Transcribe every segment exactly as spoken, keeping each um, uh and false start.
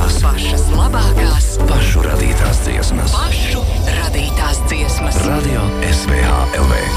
labākās, pašas labākās, pašu radītās dziesmas. pašu radītās dziesmas. Radio S V H L V.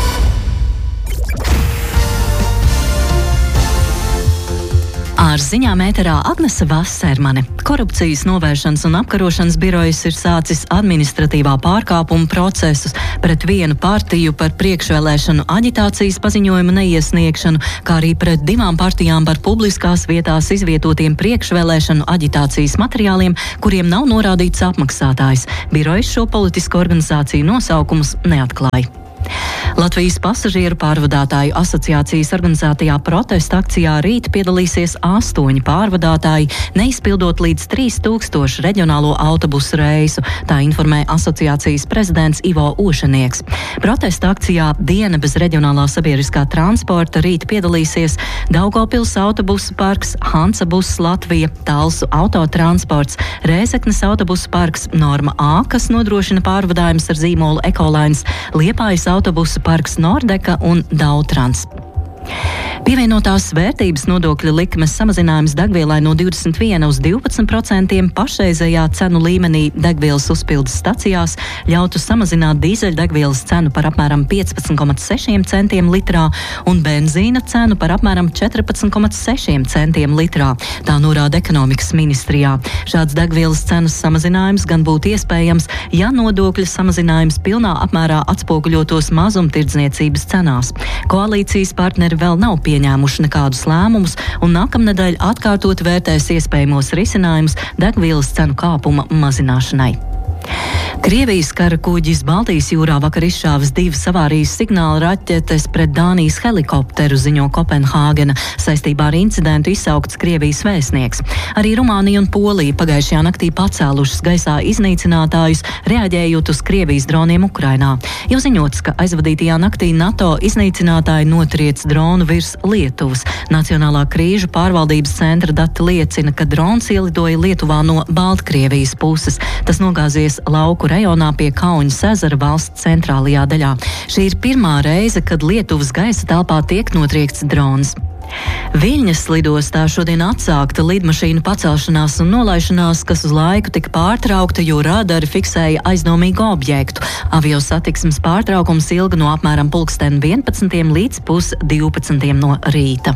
Ar ziņām ēterā Agnese Vasermane. Korupcijas novēršanas un apkarošanas birojas ir sācis administratīvā pārkāpuma procesus pret vienu partiju par priekšvēlēšanu aģitācijas paziņojumu neiesniegšanu, kā arī pret divām partijām par publiskās vietās izvietotiem priekšvēlēšanu aģitācijas materiāliem, kuriem nav norādīts apmaksātājs. Birojas šo politisko organizāciju nosaukumus neatklāja. Latvijas pasažieru pārvadātāju asociācijas organizētajā protesta akcijā rīt piedalīsies astoņi pārvadātāji, neizpildot līdz trīs tūkstoši reģionālo autobusu reisu, tā informē asociācijas prezidents Ivo Ošanieks. Protesta akcijā Diena bez reģionālā sabiedriskā transporta rīt piedalīsies Daugavpils autobusu parks, Hansa Bus Latvija, Talsu autotransports, Rēzeknes autobusu parks, Norma A, kas nodrošina pārvadājumus ar zīmolu Ekolines, Liepājas autobusu parks Nordeka un Dautrans. Pievienotās vērtības nodokļa likmes samazinājums degvielai no divdesmit viena uz divpadsmit procentiem pašreizējā cenu līmenī degvielas uzpildes stacijās ļautu samazināt dīzeļdegvielas cenu par apmēram piecpadsmit komats seši centiem litrā un benzīna cenu par apmēram četrpadsmit komats seši centiem litrā. Tā norāda ekonomikas ministrijā. Šāds degvielas cenas samazinājums gan būtu iespējams, ja nodokļa samazinājums pilnā apmērā atspoguļotos mazumtirdzniecības cenās. Koalīcijas partneri vēl nav pieņēmuši nekādus lēmumus un nākamnedēļ atkārtot vērtēs iespējamos risinājumus degvielas cenu kāpuma mazināšanai. Krievijas kara kuģis Baltijas jūrā vakar izšāvis divas avārijas signāla raķetes pret Dānijas helikopteru, ziņo Kopenhāgena. Saistībā ar incidentu izsaukts Krievijas vēstnieks. Arī Rumānija un Polija pagājušajā naktī pacēlušas gaisā iznīcinātājus, reaģējot uz Krievijas droniem Ukrainā. Jau ziņots, ka aizvadītajā naktī NATO iznīcinātāji notriec dronu virs Lietuvas. Nacionālā krīžu pārvaldības centra dati liecina, ka drons ielidoja Lietuvā no Baltkrievijas puses. Tas nogāzies lauku rajonā pie Kauņas ezera valsts centrālajā daļā. Šī ir pirmā reize, kad Lietuvas gaisa telpā tiek notriekts drons. Viļņas lidostā šodien atsākta lidmašīnu pacelšanās un nolaišanās, kas uz laiku tika pārtraukta, jo radari fiksēja aizdomīgu objektu. Avio satiksmes pārtraukums ilga no apmēram pulksten vienpadsmitiem līdz pus divpadsmitiem no rīta.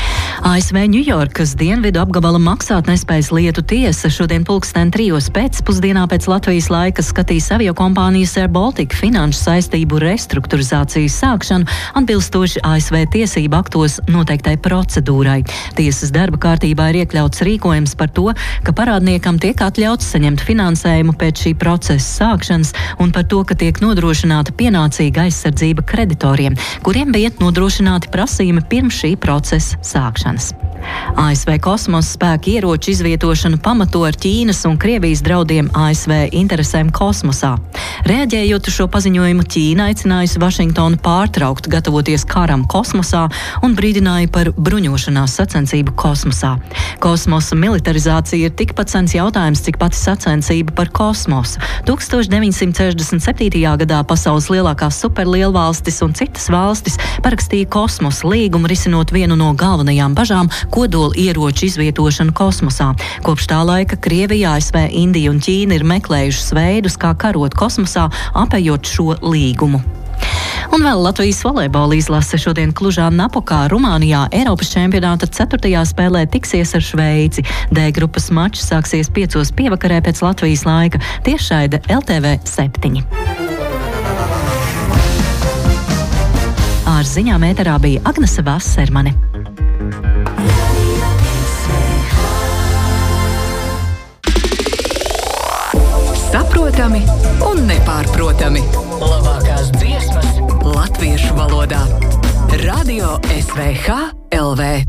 A S V Ņujorkas dienvidu apgabala maksātnespējas lietu tiesa šodien pulksten trijos pēcpusdienā pēc Latvijas laika skatīs aviokompānijas Air Baltica finanšu saistību restruktūrizācijas sākšanu atbilstoši A S V tiesību aktos noteiktai procedūrai. Tiesas darba kārtībā ir iekļauts rīkojums par to, ka parādniekam tiek atļauts saņemt finansējumu pēc šī procesa sākšanas un par to, ka tiek nodrošināta pienācīga aizsardzība kreditoriem, kuriem bija nodrošināti prasījumi pirms šī procesa sākšanas. A S V kosmosa spēku ieroču izvietošanu pamato ar Ķīnas un Krievijas draudiem A S V interesēm kosmosā. Reaģējot uz šo paziņojumu, Ķīna aicinājusi Vašingtonu pārtraukt gatavoties karam kosmosā un brīdināja par bruņošanās sacensību kosmosā. Kosmosa militarizācija ir tikpat sens jautājums, cik pati sacensība par kosmosu. tūkstoš deviņsimt sešdesmit septītajā gadā pasaules lielākās superlielvalstis un citas valstis parakstīja kosmosa līgumu, risinot vienu no galvenajām bažām - kodola ieroču izvietošanu kosmosā. Kopš tā laika Krievija, A S V, Indija un Ķīna ir meklējušas veidus, kā karot kosmosā, apējot šo līgumu. Un vēl Latvijas volejbola izlase šodien Klužā Napokā, Rumānijā, Eiropas čempionāta ceturtajā spēlē tiksies ar Šveici. D grupas mačs sāksies piecos pievakarē pēc Latvijas laika, tiešraide L T V septiņi. Ar ziņām ēterā bija Agnese Vasermane. Saprotami un nepārprotami. Labākās dziesmas latviešu valodā. Radio S V H L V.